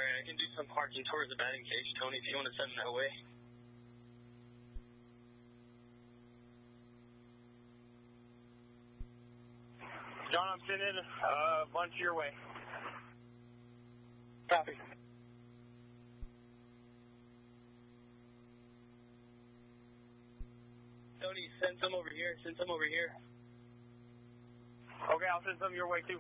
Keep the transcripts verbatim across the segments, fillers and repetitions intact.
Alright, I can do some parking towards the batting cage, Tony, if you want to send them that way. John, I'm sending a bunch your way. Copy. Tony, send some over here. Send some over here. Okay, I'll send some your way, too.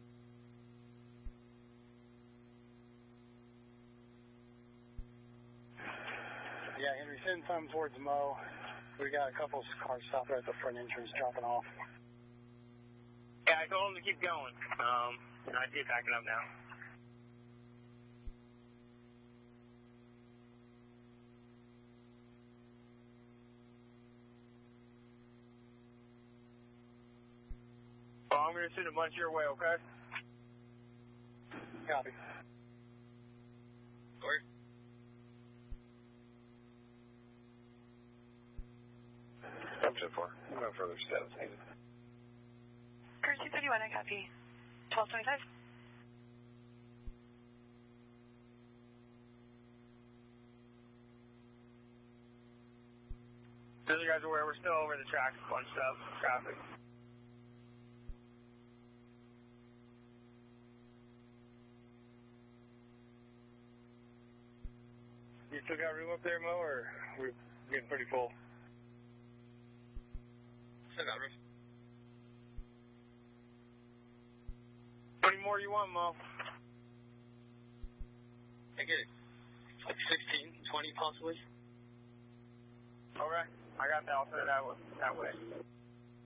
Yeah, Henry, send some towards Mo. We got a couple of cars stopped right at the front entrance dropping off. Yeah, I told him to keep going. Um, I see it backing up now. Well, I'm going to send a bunch your way, okay? Copy. Word. I'm ten four. No further status needed. Cruise two thirty-one, I copy. twelve twenty-five. So you guys are aware we're still over the tracks, bunched up, traffic. You still got room up there, Mo, or we're getting pretty full? Still got room. How many more you want, Mo? I get it. Like sixteen, twenty possibly. Okay, I got that. I'll send it that way. That way.